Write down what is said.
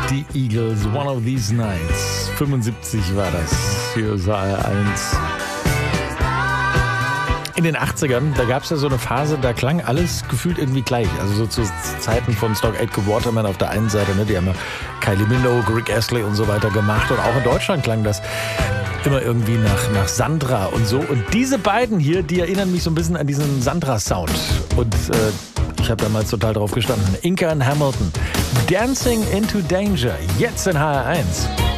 Die Eagles, One of These Nights. 75 war das. Hier ist HR1. In den 80ern, da gab es ja so eine Phase, da klang alles gefühlt irgendwie gleich. Also so zu Zeiten von Stock Aitken Waterman auf der einen Seite, ne, die haben ja Kylie Minogue, Rick Astley und so weiter gemacht. Und auch in Deutschland klang das immer irgendwie nach Sandra und so. Und diese beiden hier, die erinnern mich so ein bisschen an diesen Sandra-Sound. Und ich habe damals total drauf gestanden. Inca und Hamilton. Dancing into Danger. Jetzt in HR1.